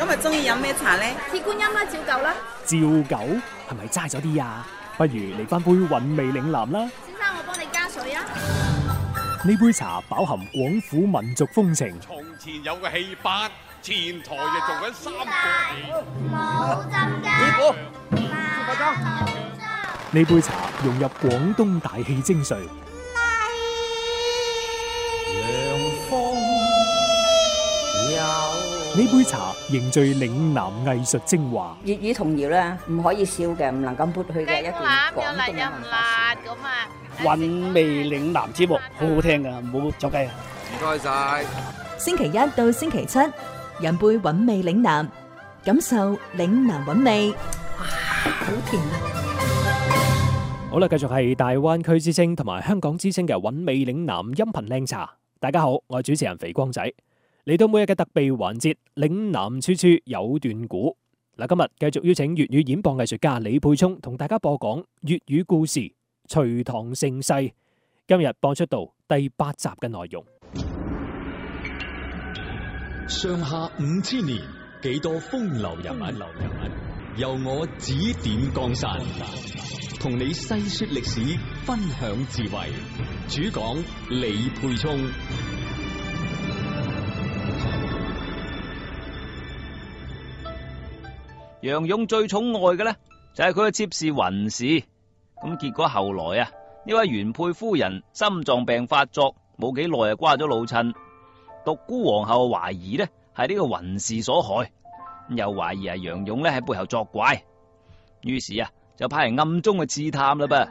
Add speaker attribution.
Speaker 1: 今日中意飲咩茶呢？
Speaker 2: 鐵觀音啦，照舊啦。
Speaker 3: 照舊係咪齋咗啲啊？不如嚟翻杯韻味嶺南啦。
Speaker 2: 先生，我幫你加水啊。
Speaker 3: 呢杯茶飽含廣府民族風情。
Speaker 4: 從前有個戲班，前台就做緊三個
Speaker 2: 冇針㗎。
Speaker 3: 呢杯茶融入廣東大戲精髓。呢杯茶凝聚嶺南藝術精華。
Speaker 5: 粵語童謠咧，唔可以笑嘅，唔能夠抹去嘅一段廣東嘅文化。
Speaker 6: 韻味嶺南節目好好聽噶，唔好走雞啊！
Speaker 4: 唔該晒。
Speaker 7: 星期一到星期七，飲杯韻味嶺南，感受嶺南韻味。哇，好甜啊！
Speaker 3: 好啦，繼續係大灣區之聲同埋香港之聲嘅韻味嶺南音頻靚茶。大家好，我係主持人肥光仔。嚟到每日嘅特備環節，嶺南處處有段古。嗱，今日繼續邀請粵語演播藝術家李沛聰同大家播講粵語故事《隋唐盛世》。今日播出到第8集嘅內容。
Speaker 8: 上下5000年，幾多風流人物，由我指點江山，同你細說歷史，分享智慧。主講李沛聰。
Speaker 9: 楊勇最寵愛嘅咧就係佢嘅妾侍雲氏，咁結果後來啊，呢位原配夫人心臟病發作，冇幾耐啊瓜咗老襯。獨孤皇后懷疑咧係呢個雲氏所害，又懷疑係楊勇咧喺背後作怪，於是啊就派人暗中去刺探啦噃。